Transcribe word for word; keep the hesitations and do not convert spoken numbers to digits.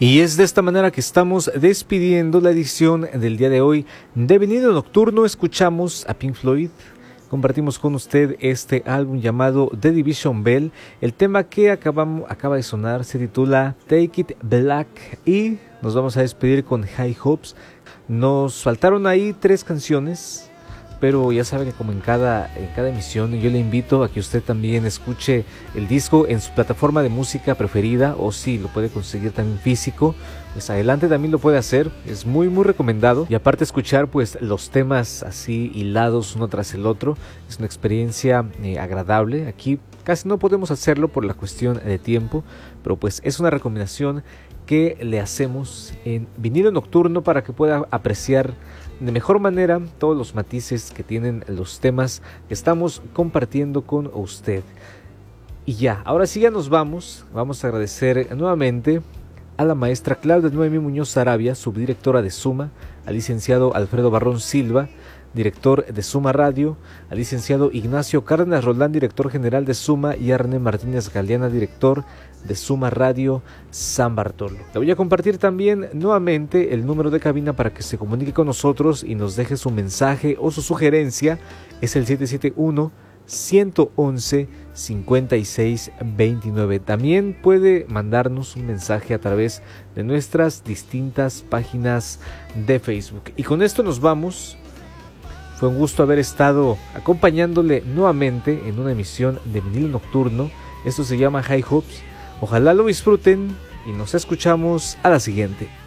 Y es de esta manera que estamos despidiendo la edición del día de hoy de Vinilo Nocturno. Escuchamos a Pink Floyd, compartimos con usted este álbum llamado The Division Bell. El tema que acabamos, acaba de sonar se titula Take It Black y nos vamos a despedir con High Hopes. Nos faltaron ahí tres canciones, pero ya sabe que como en cada, en cada emisión yo le invito a que usted también escuche el disco en su plataforma de música preferida, o si lo puede conseguir también físico, pues adelante, también lo puede hacer, es muy muy recomendado. Y aparte escuchar pues los temas así hilados uno tras el otro, es una experiencia eh, agradable. Aquí casi no podemos hacerlo por la cuestión de tiempo, pero pues es una recomendación que le hacemos en Vinilo Nocturno para que pueda apreciar de mejor manera todos los matices que tienen los temas que estamos compartiendo con usted. Y ya, ahora sí ya nos vamos. Vamos a agradecer nuevamente a la maestra Claudia Noemí Muñoz Arabia, subdirectora de Suma, al licenciado Alfredo Barrón Silva, director de Suma Radio, al licenciado Ignacio Cárdenas Roldán, director general de Suma, y a René Martínez Galeana, director de Suma Radio San Bartolo. Le voy a compartir también nuevamente el número de cabina para que se comunique con nosotros y nos deje su mensaje o su sugerencia. Es el siete siete uno, uno uno uno, cinco seis dos nueve. También puede mandarnos un mensaje a través de nuestras distintas páginas de Facebook. Y con esto nos vamos. Fue un gusto haber estado acompañándole nuevamente en una emisión de Vinilo Nocturno. Esto se llama High Hopes. Ojalá lo disfruten y nos escuchamos a la siguiente.